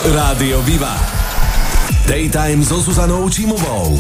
Rádio Viva. Daytime so Zuzanou Čímovou.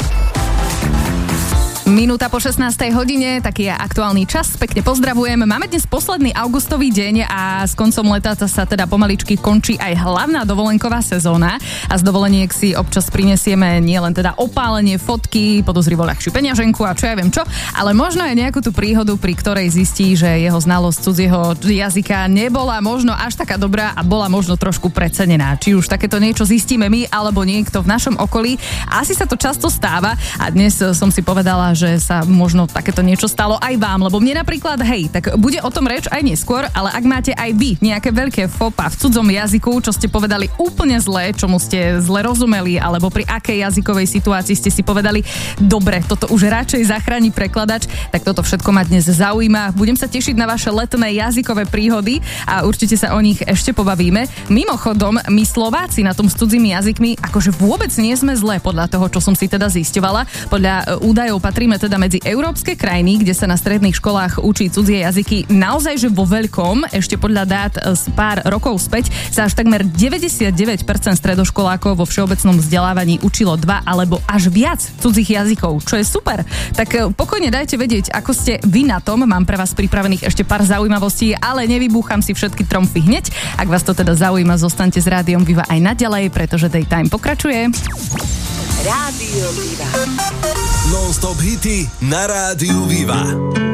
Minúta po 16. hodine, taký je aktuálny čas. Pekne pozdravujem. Máme dnes posledný augustový deň a s koncom leta sa teda pomaličky končí aj hlavná dovolenková sezóna. A z dovoleniek si občas prinesieme nielen teda opálenie, fotky, podozrivo ľahšiu peňaženku a čo ja viem čo, ale možno aj nejakú tú príhodu, pri ktorej zistí, že jeho znalosť cudzieho jazyka nebola možno až taká dobrá a bola možno trošku precenená. Či už takéto niečo zistíme my alebo niekto v našom okolí. Asi sa to často stáva a dnes som si povedala, že sa možno takéto niečo stalo aj vám, lebo mne napríklad, tak bude o tom reč aj neskôr, ale ak máte aj vy nejaké veľké fopa v cudzom jazyku, čo ste povedali úplne zle, čomu ste zle rozumeli, alebo pri akej jazykovej situácii ste si povedali, dobre, toto už radšej zachráni prekladač, tak toto všetko ma dnes zaujíma. Budem sa tešiť na vaše letné jazykové príhody a určite sa o nich ešte pobavíme. Mimochodom, my Slováci na tom s cudzými jazykmi akože vôbec nie sme zlé podľa toho, čo som si teda zisťovala. Podľa údajov patríme teda medzi európske krajiny, kde sa na stredných školách učí cudzie jazyky naozaj, že vo veľkom, ešte podľa dát z pár rokov späť, sa až takmer 99% stredoškolákov vo všeobecnom vzdelávaní učilo 2 alebo až viac cudzích jazykov, čo je super. Tak pokojne dajte vedieť, ako ste vy na tom. Mám pre vás pripravených ešte pár zaujímavostí, ale nevybúcham si všetky tromfy hneď. Ak vás to teda zaujíma, zostaňte s Rádiom Viva aj naďalej, pretože Daytime pokračuje. Rádio Viva. Non-stop hity na Rádiu Viva.